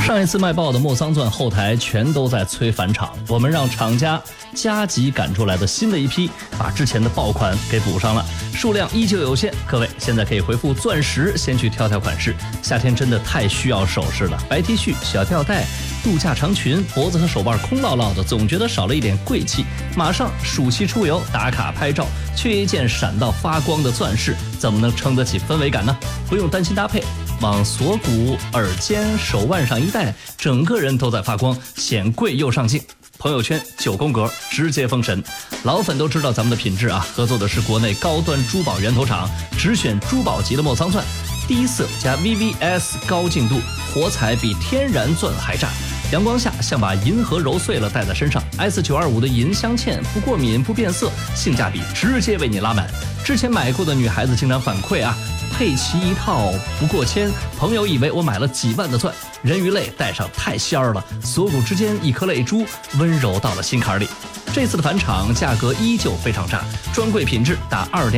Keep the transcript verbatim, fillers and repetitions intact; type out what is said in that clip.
上一次卖爆的莫桑钻后台全都在催返场，我们让厂家加急赶出来的新的一批，把之前的爆款给补上了，数量依旧有限。各位现在可以回复钻石，先去挑挑款式。夏天真的太需要首饰了，白 T 恤、小吊带、度假长裙，脖子和手腕空落落的，总觉得少了一点贵气。马上暑期出游打卡拍照，缺一件闪到发光的钻饰，怎么能撑得起氛围感呢？不用担心搭配，往锁骨、耳尖、手腕上一戴，整个人都在发光，显贵又上镜。朋友圈九宫格，直接封神。老粉都知道咱们的品质啊，合作的是国内高端珠宝源头厂，只选珠宝级的莫桑钻，低色加 V V S 高净度，火彩比天然钻还炸。阳光下像把银河揉碎了戴在身上。 S 九二五 的银镶嵌，不过敏不变色，性价比直接为你拉满。之前买过的女孩子经常反馈啊，配齐一套不过千，朋友以为我买了几万的钻，人鱼泪戴上太仙儿了，锁骨之间一颗泪珠，温柔到了心坎里。这次的返场价格依旧非常炸，专柜品质打二点